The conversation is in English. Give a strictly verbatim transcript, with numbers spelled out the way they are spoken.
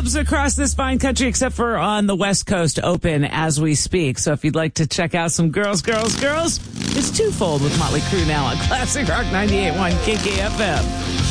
clubs across this fine country, except for on the West Coast, open as we speak. So if you'd like to check out some girls, girls, girls, it's twofold with Motley Crue now on Classic Rock ninety-eight point one K K F M.